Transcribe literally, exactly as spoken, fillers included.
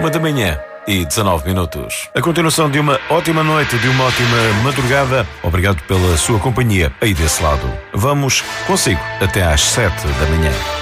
Uma da manhã e dezanove minutos. A continuação de uma ótima noite, de uma ótima madrugada. Obrigado pela sua companhia aí desse lado. Vamos consigo até às sete da manhã.